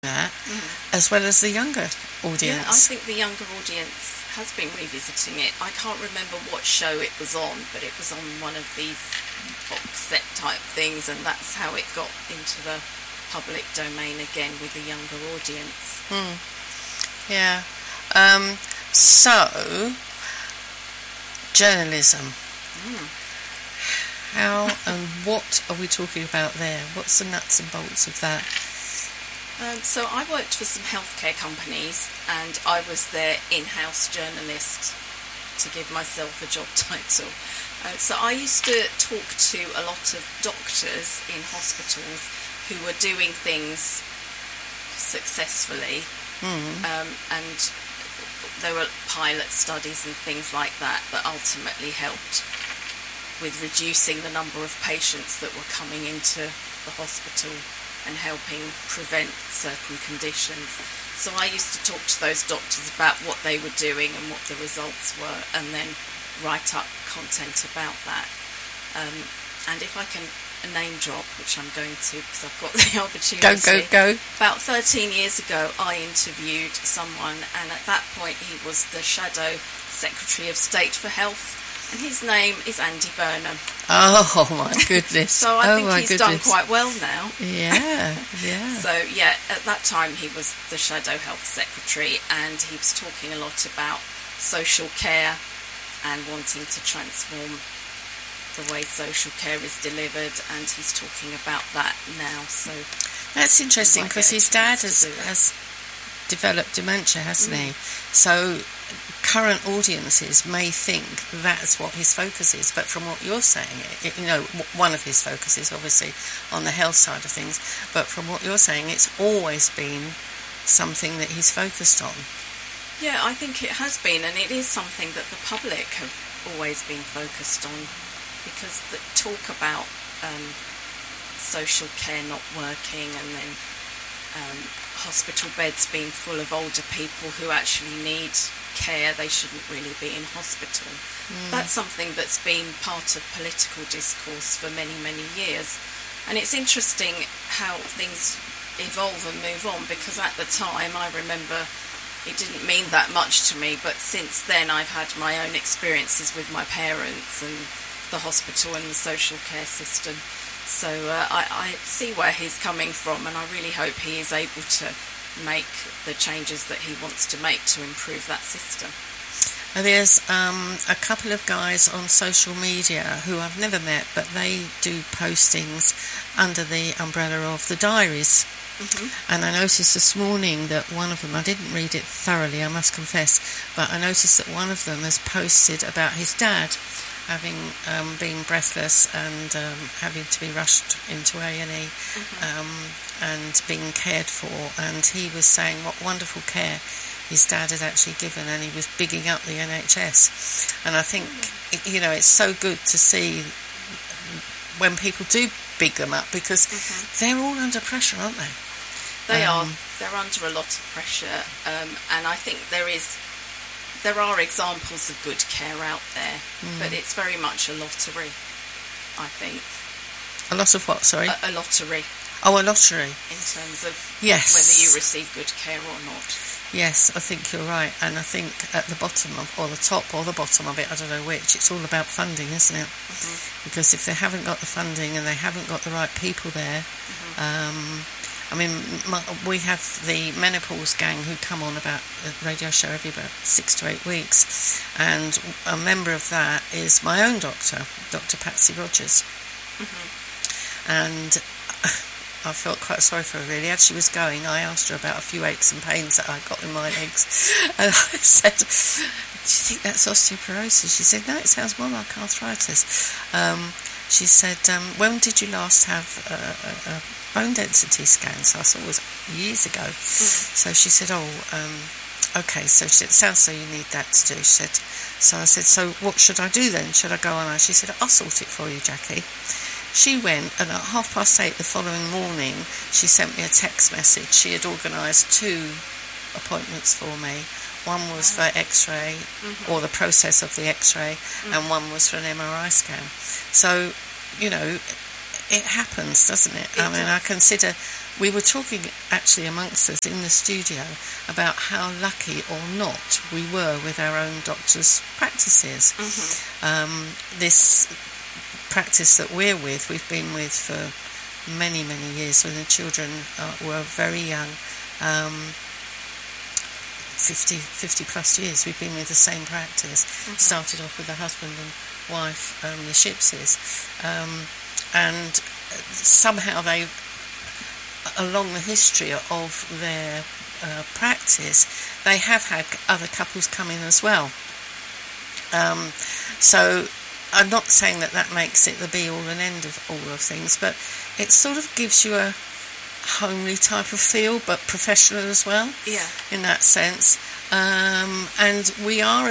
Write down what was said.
that, as well as the younger audience. Yeah, I think the younger audience has been revisiting it. I can't remember what show it was on, but it was on one of these box set type things, and that's how it got into the public domain again with a younger audience. Yeah. So, journalism. How and what are we talking about there? What's the nuts and bolts of that? So I worked for some healthcare companies, and I was their in-house journalist, to give myself a job title. So I used to talk to a lot of doctors in hospitals who were doing things successfully, and there were pilot studies and things like that ultimately helped with reducing the number of patients that were coming into the hospital and helping prevent certain conditions. So I used to talk to those doctors about what they were doing and what the results were, and then write up content about that. And if I can name drop, which I'm going to because I've got the opportunity. Go. About 13 years ago, I interviewed someone, and at that point he was the Shadow Secretary of State for Health, and his name is Andy Burnham. Oh my goodness. So I think he's done quite well now. Yeah. So yeah, at that time he was the Shadow Health Secretary, and he was talking a lot about social care and wanting to transform the way social care is delivered, and he's talking about that now. So that's interesting, because his dad has developed dementia, hasn't he? So current audiences may think that's what his focus is, but from what you're saying, one of his focuses obviously on the health side of things, but from what you're saying, it's always been something that he's focused on. Yeah, I think it has been, and it is something that the public have always been focused on, because the talk about social care not working, and then hospital beds being full of older people who actually need care, they shouldn't really be in hospital. That's something that's been part of political discourse for many, many years. And it's interesting how things evolve and move on, because at the time I remember it didn't mean that much to me, but since then I've had my own experiences with my parents and the hospital and the social care system. So I see where he's coming from, and I really hope he is able to make the changes that he wants to make to improve that system. There's a couple of guys on social media who I've never met, but they do postings under the umbrella of the diaries. And I noticed this morning that one of them, I didn't read it thoroughly, I must confess, but I noticed that one of them has posted about his dad having been breathless and having to be rushed into A&E and being cared for, and he was saying what wonderful care his dad had actually given, and he was bigging up the NHS. And I think it's so good to see when people do big them up, because they're all under pressure, aren't they? They are. They're under a lot of pressure, and I think there are examples of good care out there, but it's very much a lottery, I think. A lot of what, sorry? A lottery. Oh, a lottery. In terms of whether you receive good care or not. Yes, I think you're right. And I think at the bottom or the top or the bottom of it, I don't know which, it's all about funding, isn't it? Because if they haven't got the funding and they haven't got the right people there, we have the menopause gang who come on about the radio show every about 6 to 8 weeks, and a member of that is my own doctor, Dr. Patsy Rogers. And I felt quite sorry for her, really. As she was going, I asked her about a few aches and pains that I got in my legs, and I said, "Do you think that's osteoporosis?" She said, "No, it sounds more like arthritis." She said, "When did you last have a bone density scan?" So I thought it was years ago. So she said, okay. So she said, "It sounds so you need that to do." She said, so I said, "So what should I do then? Should I go on?" She said, "I'll sort it for you, Jackie." She went, and at 8:30 the following morning, she sent me a text message. She had organised 2 appointments for me. One was for X-ray, or the process of the X-ray, and one was for an MRI scan. So, it happens, doesn't it? I mean, I consider, we were talking actually amongst us in the studio about how lucky or not we were with our own doctors' practices. This practice that we're with, we've been with for many, many years when the children were very young. 50 plus years we've been with the same practice. Started off with the husband and wife, the Shipses, and somehow they, along the history of their practice, they have had other couples come in as well. So I'm not saying that makes it the be all and end of all of things, but it sort of gives you a homely type of feel, but professional as well. Yeah. In that sense. And we are a